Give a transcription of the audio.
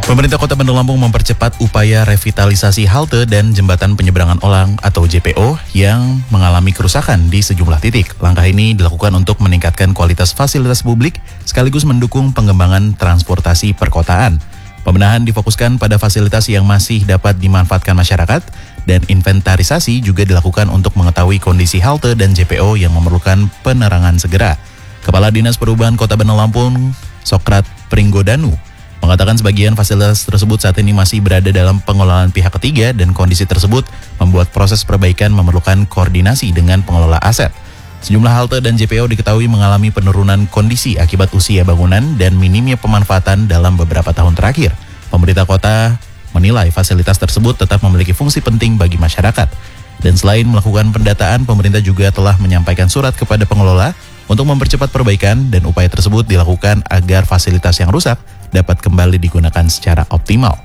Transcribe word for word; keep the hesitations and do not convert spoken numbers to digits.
Pemerintah Kota Bandar Lampung mempercepat upaya revitalisasi halte dan jembatan penyeberangan orang atau J P O yang mengalami kerusakan di sejumlah titik. Langkah ini dilakukan untuk meningkatkan kualitas fasilitas publik sekaligus mendukung pengembangan transportasi perkotaan. Pembenahan difokuskan pada fasilitas yang masih dapat dimanfaatkan masyarakat dan inventarisasi juga dilakukan untuk mengetahui kondisi halte dan J P O yang memerlukan penerangan segera. Kepala Dinas Perubahan Kota Bandar Lampung, Sokrat Pringgodanu, mengatakan sebagian fasilitas tersebut saat ini masih berada dalam pengelolaan pihak ketiga dan kondisi tersebut membuat proses perbaikan memerlukan koordinasi dengan pengelola aset. Sejumlah halte dan J P O diketahui mengalami penurunan kondisi akibat usia bangunan dan minimnya pemanfaatan dalam beberapa tahun terakhir. Pemerintah kota menilai fasilitas tersebut tetap memiliki fungsi penting bagi masyarakat. Dan selain melakukan pendataan, pemerintah juga telah menyampaikan surat kepada pengelola untuk mempercepat perbaikan dan upaya tersebut dilakukan agar fasilitas yang rusak dapat kembali digunakan secara optimal.